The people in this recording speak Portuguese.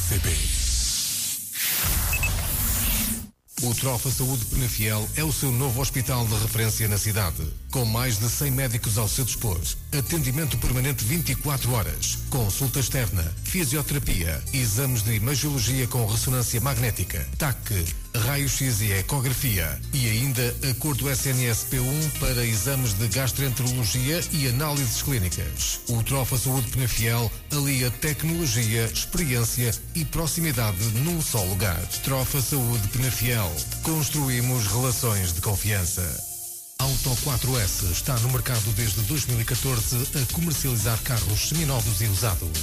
RCP. O Trofa Saúde Penafiel é o seu novo hospital de referência na cidade. Com mais de 100 médicos ao seu dispor. Atendimento permanente 24 horas. Consulta externa, fisioterapia, exames de imagiologia com ressonância magnética, TAC, raio-x e ecografia. E ainda acordo SNS P1 para exames de gastroenterologia e análises clínicas. O Trofa Saúde Penafiel alia tecnologia, experiência e proximidade num só lugar. Trofa Saúde Penafiel. Construímos relações de confiança. Auto 4S está no mercado desde 2014 a comercializar carros seminovos e usados.